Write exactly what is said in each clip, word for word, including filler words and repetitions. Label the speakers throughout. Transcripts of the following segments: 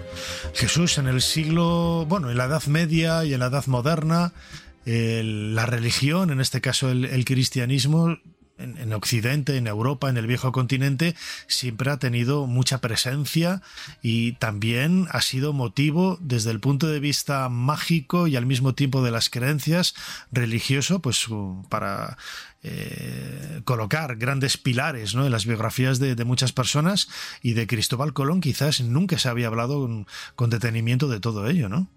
Speaker 1: Jesús, en el siglo, bueno, en la Edad Media y en la Edad Moderna, el, la religión, en este caso el, el cristianismo, en, en Occidente, en Europa, en el viejo continente, siempre ha tenido mucha presencia y también ha sido motivo, desde el punto de vista mágico y al mismo tiempo de las creencias, religioso, pues para eh, colocar grandes pilares, ¿no?, en las biografías de, de muchas personas, y de Cristóbal Colón quizás nunca se había hablado con, con detenimiento de todo ello, ¿no?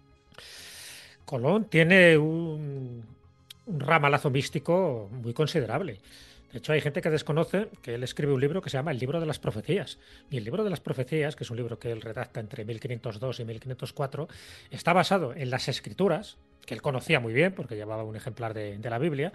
Speaker 2: Colón tiene un, un ramalazo místico muy considerable. De hecho, hay gente que desconoce que él escribe un libro que se llama El libro de las profecías. Y el libro de las profecías, que es un libro que él redacta entre mil quinientos dos y mil quinientos cuatro, está basado en las escrituras, que él conocía muy bien porque llevaba un ejemplar de, de la Biblia,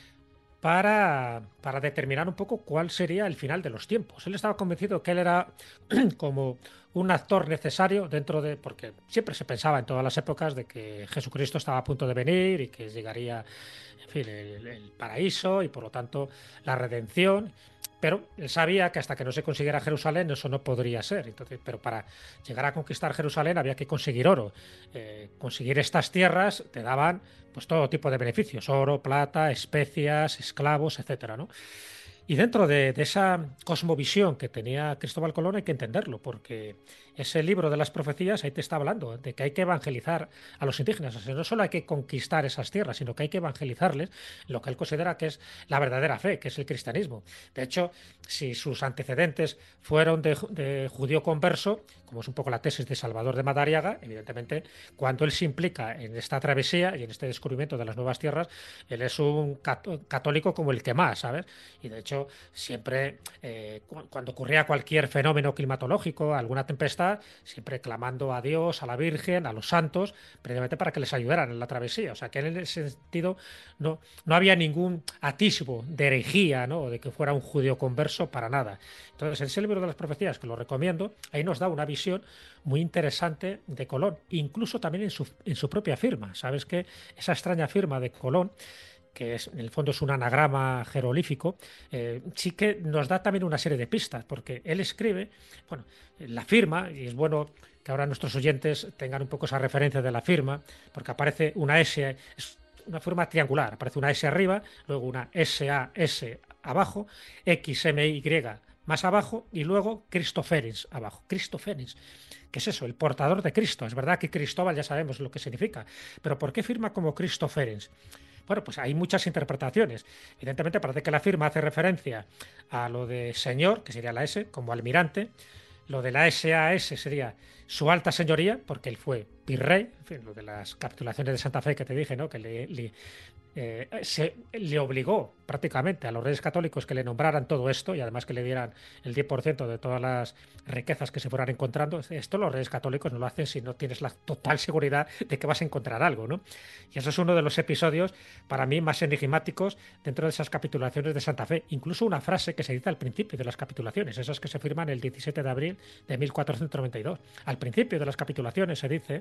Speaker 2: para, para determinar un poco cuál sería el final de los tiempos. Él estaba convencido que él era como un actor necesario dentro de... porque siempre se pensaba en todas las épocas de que Jesucristo estaba a punto de venir y que llegaría, en fin, el, el paraíso y por lo tanto la redención. Pero él sabía que hasta que no se consiguiera Jerusalén eso no podría ser. Entonces, pero para llegar a conquistar Jerusalén había que conseguir oro. Eh, conseguir estas tierras te daban pues todo tipo de beneficios: oro, plata, especias, esclavos, etcétera, ¿no? Y dentro de, de esa cosmovisión que tenía Cristóbal Colón hay que entenderlo, porque ese libro de las profecías ahí te está hablando de que hay que evangelizar a los indígenas. O sea, no solo hay que conquistar esas tierras, sino que hay que evangelizarles lo que él considera que es la verdadera fe, que es el cristianismo. De hecho, si sus antecedentes fueron de, de judío converso, como es un poco la tesis de Salvador de Madariaga, evidentemente, cuando él se implica en esta travesía y en este descubrimiento de las nuevas tierras, él es un católico como el que más, ¿sabes? Y de hecho, siempre, eh, cuando ocurría cualquier fenómeno climatológico, alguna tempestad, siempre clamando a Dios, a la Virgen, a los santos, precisamente para que les ayudaran en la travesía. O sea, que en ese sentido no, no había ningún atisbo de herejía, ¿no?, o de que fuera un judío converso, para nada. Entonces, en ese libro de las profecías, que lo recomiendo, ahí nos da una visión muy interesante de Colón, incluso también en su, en su propia firma. Sabes que esa extraña firma de Colón, que es, en el fondo es un anagrama jeroglífico, eh, sí que nos da también una serie de pistas, porque él escribe, bueno, la firma, y es bueno que ahora nuestros oyentes tengan un poco esa referencia de la firma, porque aparece una S, es una forma triangular, aparece una S arriba, luego una S A S abajo, X M Y más abajo, y luego Christoferens abajo. Christoferens, ¿qué es eso? El portador de Cristo. Es verdad que Cristóbal ya sabemos lo que significa, pero ¿por qué firma como Christoferens? Bueno, pues hay muchas interpretaciones. Evidentemente parece que la firma hace referencia a lo de señor, que sería la S, como almirante. Lo de la S A S sería su alta señoría, porque él fue virrey. En fin, lo de las capitulaciones de Santa Fe que te dije, ¿no?, que le, le, eh, se, le obligó prácticamente a los reyes católicos que le nombraran todo esto y además que le dieran el diez por ciento de todas las riquezas que se fueran encontrando. Esto los reyes católicos no lo hacen si no tienes la total seguridad de que vas a encontrar algo, ¿no? Y eso es uno de los episodios para mí más enigmáticos dentro de esas capitulaciones de Santa Fe. Incluso una frase que se dice al principio de las capitulaciones, esas que se firman el diecisiete de abril de mil cuatrocientos noventa y dos. Al principio de las capitulaciones se dice: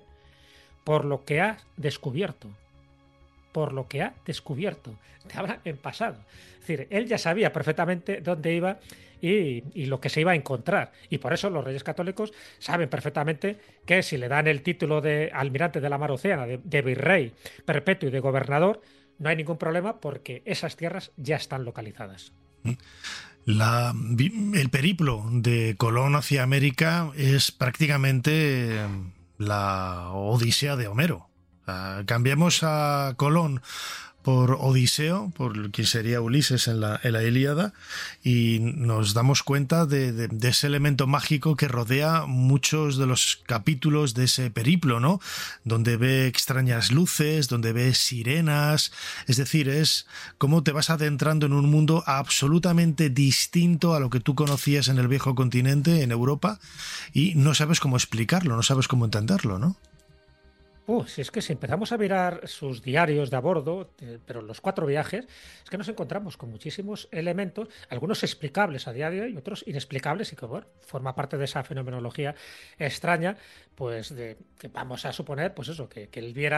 Speaker 2: por lo que ha descubierto. Por lo que ha descubierto. Te habla en pasado. Es decir, él ya sabía perfectamente dónde iba y, y lo que se iba a encontrar. Y por eso los reyes católicos saben perfectamente que si le dan el título de almirante de la mar Océana, de, de virrey perpetuo y de gobernador, no hay ningún problema porque esas tierras ya están localizadas.
Speaker 1: La, el periplo de Colón hacia América es prácticamente la Odisea de Homero. Uh, cambiemos a Colón por Odiseo, por quien sería Ulises en la, en la Ilíada, y nos damos cuenta de, de, de ese elemento mágico que rodea muchos de los capítulos de ese periplo, ¿no? Donde ve extrañas luces, donde ve sirenas, es decir, es cómo te vas adentrando en un mundo absolutamente distinto a lo que tú conocías en el viejo continente, en Europa, y no sabes cómo explicarlo, no sabes cómo entenderlo, ¿no?
Speaker 2: Uh, si es que si empezamos a mirar sus diarios de a bordo, eh, pero los cuatro viajes, es que nos encontramos con muchísimos elementos, algunos explicables a día de hoy y otros inexplicables, y que bueno, forma parte de esa fenomenología extraña, pues de que vamos a suponer, pues eso, que, que él viera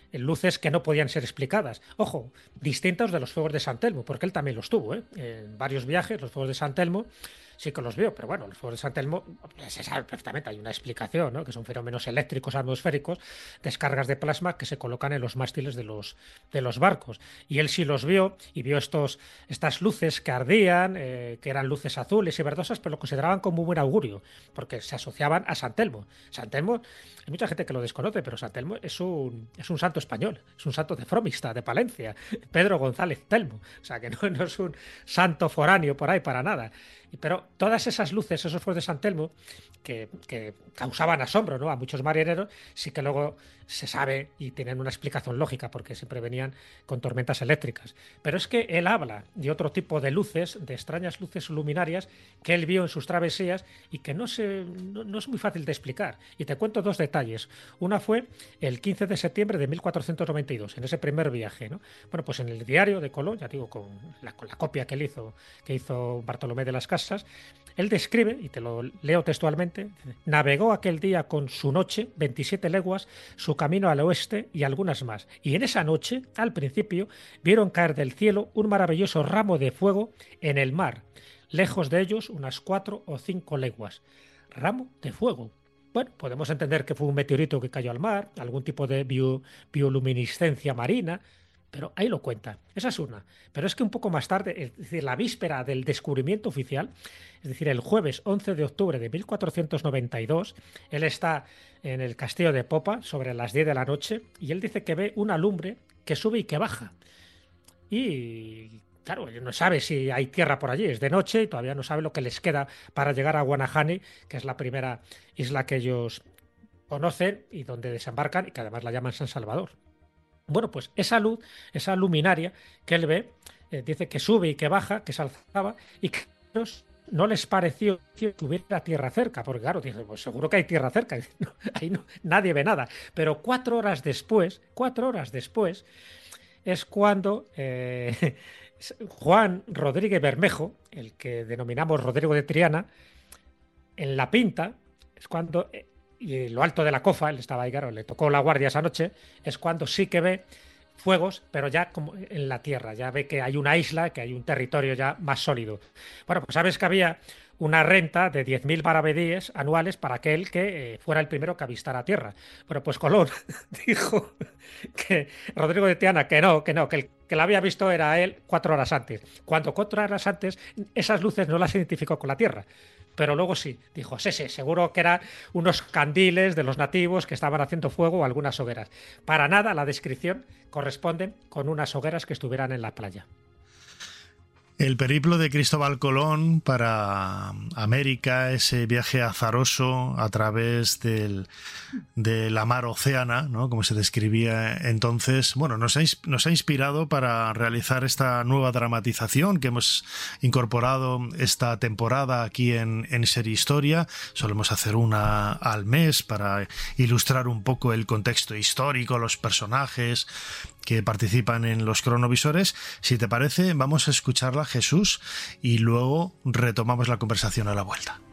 Speaker 2: luces que no podían ser explicadas. Ojo, distintos de los fuegos de San Telmo, porque él también los tuvo, ¿eh? En varios viajes, los fuegos de San Telmo sí que los vio, pero bueno, los fuegos de San Telmo se sabe perfectamente, hay una explicación, ¿no? Que son fenómenos eléctricos atmosféricos, descargas de plasma que se colocan en los mástiles de los, de los barcos. Y él sí los vio, y vio estos, estas luces que ardían, eh, que eran luces azules y verdosas, pero lo consideraban como un buen augurio, porque se asociaban a San Telmo. San Telmo, hay mucha gente que lo desconoce, pero San Telmo es un, es un santo español, es un santo de Fromista, de Palencia, Pedro González Telmo, o sea que no, no es un santo foráneo por ahí para nada. Pero todas esas luces, esos fuegos de San Telmo, que, que causaban asombro, ¿no?, a muchos marineros, sí que luego se sabe y tienen una explicación lógica, porque siempre venían con tormentas eléctricas. Pero es que él habla de otro tipo de luces, de extrañas luces luminarias que él vio en sus travesías y que no, se, no, no es muy fácil de explicar. Y te cuento dos detalles. Una fue el quince de septiembre de mil cuatrocientos noventa y dos, en ese primer viaje, ¿no? Bueno, pues en el diario de Colón, ya digo, con la, con la copia que él hizo, que hizo Bartolomé de las Casas, él describe, y te lo leo textualmente: navegó aquel día con su noche veintisiete leguas, su camino al oeste y algunas más. Y en esa noche, al principio, vieron caer del cielo un maravilloso ramo de fuego en el mar, lejos de ellos unas cuatro o cinco leguas. Ramo de fuego. Bueno, podemos entender que fue un meteorito que cayó al mar, algún tipo de bio, bioluminiscencia marina, pero ahí lo cuenta. Esa es una. Pero es que un poco más tarde, es decir, la víspera del descubrimiento oficial, es decir, el jueves once de octubre de mil cuatrocientos noventa y dos, él está en el castillo de popa sobre las diez de la noche y él dice que ve una lumbre que sube y que baja. Y claro, no sabe si hay tierra por allí, es de noche y todavía no sabe lo que les queda para llegar a Guanahani, que es la primera isla que ellos conocen y donde desembarcan y que además la llaman San Salvador. Bueno, pues esa luz, esa luminaria que él ve, eh, dice que sube y que baja, que se alzaba y que no les pareció que hubiera tierra cerca, porque claro, dice, pues seguro que hay tierra cerca, no, ahí no, nadie ve nada. Pero cuatro horas después, cuatro horas después, es cuando eh, Juan Rodríguez Bermejo, el que denominamos Rodrigo de Triana, en La Pinta, es cuando... Eh, y lo alto de la Cofa, él estaba ahí, claro, le tocó la guardia esa noche, es cuando sí que ve fuegos, pero ya como en la tierra, ya ve que hay una isla, que hay un territorio ya más sólido. Bueno, pues sabes que había una renta de diez mil maravedíes anuales para aquel que eh, fuera el primero que avistara tierra. Bueno, pues Colón dijo que Rodrigo de Triana que no, que no, que el que la había visto era él cuatro horas antes. Cuando cuatro horas antes esas luces no las identificó con la tierra. Pero luego sí, dijo, sí, sí, seguro que eran unos candiles de los nativos que estaban haciendo fuego o algunas hogueras. Para nada la descripción corresponde con unas hogueras que estuvieran en la playa.
Speaker 1: El periplo de Cristóbal Colón para América, ese viaje azaroso a través del, de la mar Océana, ¿no?, como se describía entonces, bueno, nos ha, nos ha inspirado para realizar esta nueva dramatización que hemos incorporado esta temporada aquí en, en Serie Historia. Solemos hacer una al mes para ilustrar un poco el contexto histórico, los personajes que participan en los cronovisores. Si te parece, vamos a escucharla, Jesús, y luego retomamos la conversación a la vuelta.